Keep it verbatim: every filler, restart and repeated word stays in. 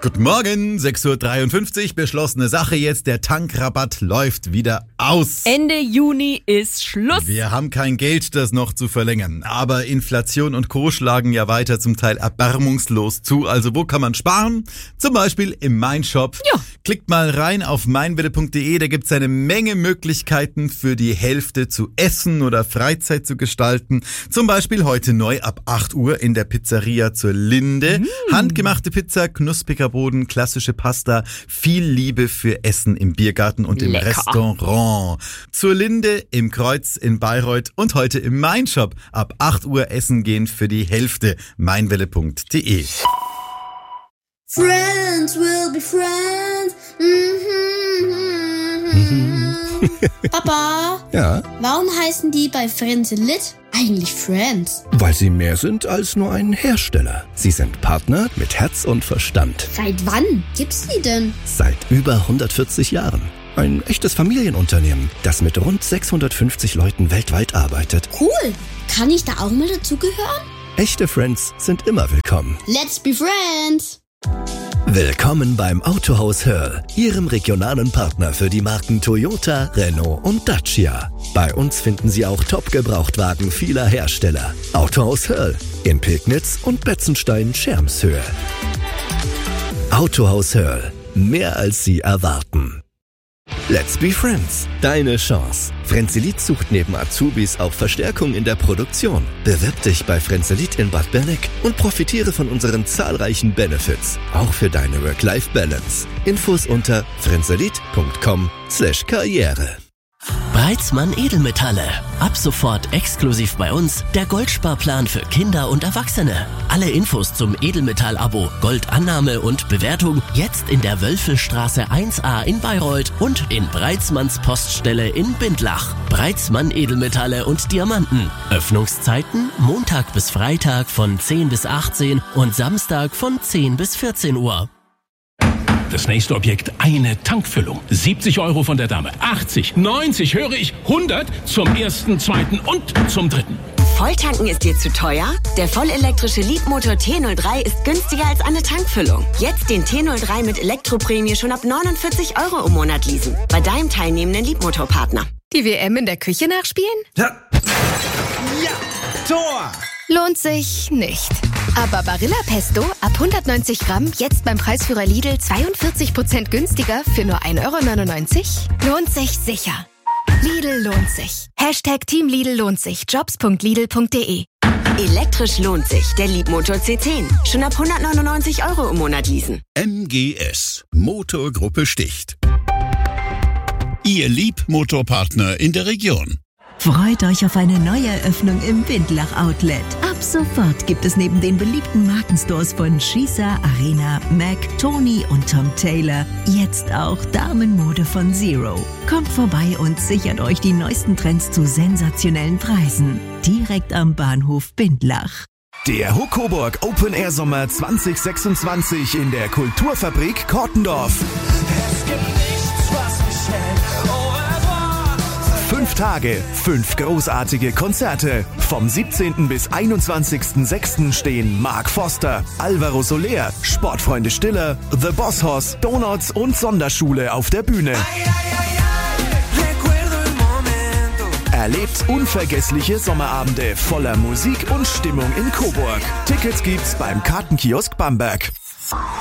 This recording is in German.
Guten Morgen, sechs Uhr dreiundfünfzig, beschlossene Sache jetzt, der Tankrabatt läuft wieder aus. Ende Juni ist Schluss. Wir haben kein Geld, das noch zu verlängern, aber Inflation und Co. schlagen ja weiter zum Teil erbarmungslos zu, also wo kann man sparen? Zum Beispiel im Mein-Shop. Ja. Klickt mal rein auf meinwille punkt de, da gibt's eine Menge Möglichkeiten für die Hälfte zu essen oder Freizeit zu gestalten. Zum Beispiel heute neu ab acht Uhr in der Pizzeria zur Linde. Mm. Handgemachte Pizza, knuspriger Boden, klassische Pasta, viel Liebe für Essen im Biergarten und im Lecker. Restaurant. Zur Linde im Kreuz in Bayreuth und heute im Mein-Shop. Ab acht Uhr essen gehen für die Hälfte. meinwille punkt de. Friends will be friends. Mm-hmm. Papa? Ja? Warum heißen die bei Frenzelit eigentlich Friends? Weil sie mehr sind als nur ein Hersteller. Sie sind Partner mit Herz und Verstand. Seit wann gibt's die denn? Seit über hundertvierzig Jahren. Ein echtes Familienunternehmen, das mit rund sechshundertfünfzig Leuten weltweit arbeitet. Cool. Kann ich da auch mal dazugehören? Echte Friends sind immer willkommen. Let's be friends. Willkommen beim Autohaus Hörl, Ihrem regionalen Partner für die Marken Toyota, Renault und Dacia. Bei uns finden Sie auch Top-Gebrauchtwagen vieler Hersteller. Autohaus Hörl in Pilgnitz und Betzenstein-Schermshöhe. Autohaus Hörl, mehr als Sie erwarten. Let's be friends. Deine Chance. Frenzelit sucht neben Azubis auch Verstärkung in der Produktion. Bewirb dich bei Frenzelit in Bad Berneck und profitiere von unseren zahlreichen Benefits. Auch für deine Work-Life-Balance. Infos unter frenzelit punkt com slash karriere. Breitzmann Edelmetalle. Ab sofort exklusiv bei uns der Goldsparplan für Kinder und Erwachsene. Alle Infos zum Edelmetall-Abo, Goldannahme und Bewertung jetzt in der Wölfelstraße eins a in Bayreuth und in Breitzmanns Poststelle in Bindlach. Breitzmann Edelmetalle und Diamanten. Öffnungszeiten Montag bis Freitag von zehn bis achtzehn und Samstag von zehn bis vierzehn Uhr. Das nächste Objekt, eine Tankfüllung. siebzig Euro von der Dame. achtzig, neunzig, höre ich, hundert zum ersten, zweiten und zum dritten. Volltanken ist dir zu teuer? Der vollelektrische Leapmotor T null drei ist günstiger als eine Tankfüllung. Jetzt den T null drei mit Elektroprämie schon ab neunundvierzig Euro im Monat leasen. Bei deinem teilnehmenden Leapmotor-Partner. Die W M in der Küche nachspielen? Ja. Ja, Tor! Lohnt sich nicht. Aber Barilla Pesto ab hundertneunzig Gramm jetzt beim Preisführer Lidl zweiundvierzig Prozent günstiger für nur ein Euro neunundneunzig? Lohnt sich sicher. Lidl lohnt sich. Hashtag Team Lidl lohnt sich. jobs punkt lidl punkt de. Elektrisch lohnt sich. Der Leapmotor C zehn. Schon ab hundertneunundneunzig Euro im Monat leasen. M G S. Motorgruppe Sticht. Ihr Leapmotorpartner in der Region. Freut euch auf eine Neueröffnung im Bindlach Outlet. Ab sofort gibt es neben den beliebten Markenstores von Schießer, Arena, Mac, Tony und Tom Taylor jetzt auch Damenmode von Zero. Kommt vorbei und sichert euch die neuesten Trends zu sensationellen Preisen. Direkt am Bahnhof Bindlach. Der Huckoburg Open Air Sommer zwanzig sechsundzwanzig in der Kulturfabrik Kortendorf. Es gibt nichts, was mich hält. Fünf Tage, fünf großartige Konzerte. Vom siebzehnten bis einundzwanzigsten sechsten stehen Mark Foster, Alvaro Soler, Sportfreunde Stiller, The Boss Hoss, Donuts und Sonderschule auf der Bühne. Erlebt unvergessliche Sommerabende voller Musik und Stimmung in Coburg. Tickets gibt's beim Kartenkiosk Bamberg.